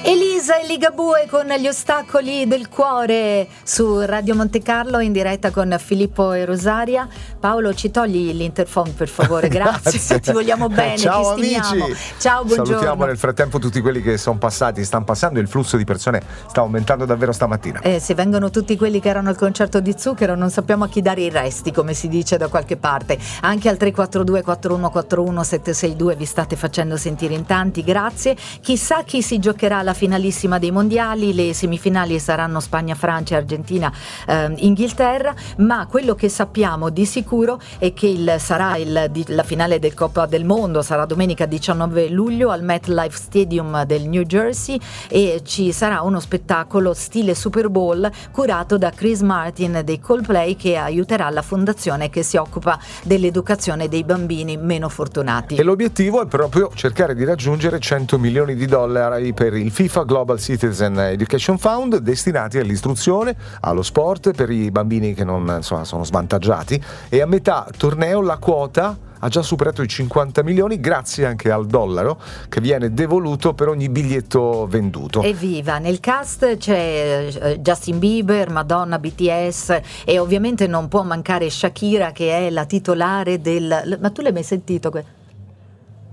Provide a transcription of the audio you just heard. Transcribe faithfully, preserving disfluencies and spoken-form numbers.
Elisa e Ligabue con gli ostacoli del cuore su Radio Monte Carlo in diretta con Filippo e Rosaria. Paolo, ci togli l'interphone per favore, grazie. grazie. Ti vogliamo bene, ciao ti stimiamo. Amici. Ciao, buongiorno. Salutiamo nel frattempo tutti quelli che sono passati, stanno passando, il flusso di persone sta aumentando davvero stamattina. Eh, se vengono tutti quelli che erano al concerto di Zucchero non sappiamo a chi dare i resti, come si dice da qualche parte. Anche al tre quattro due quattro uno quattro uno sette sei due vi state facendo sentire in tanti, grazie. Chissà chi si giocherà la finalissima dei mondiali, le semifinali saranno Spagna, Francia, Argentina, eh, Inghilterra, ma quello che sappiamo di sicuro è che il, sarà il, di, la finale del Coppa del Mondo sarà domenica diciannove luglio al MetLife Stadium del New Jersey e ci sarà uno spettacolo stile Super Bowl curato da Chris Martin dei Coldplay, che aiuterà la fondazione che si occupa dell'educazione dei bambini meno fortunati. E l'obiettivo è proprio cercare di raggiungere cento milioni di dollari per il FIFA Global Citizen Education Fund, destinati all'istruzione, allo sport per i bambini che non insomma sono svantaggiati, e a metà torneo la quota ha già superato i cinquanta milioni grazie anche al dollaro che viene devoluto per ogni biglietto venduto. Evviva! Nel cast c'è Justin Bieber, Madonna, B T S e ovviamente non può mancare Shakira, che è la titolare del... Ma tu l'hai mai sentito?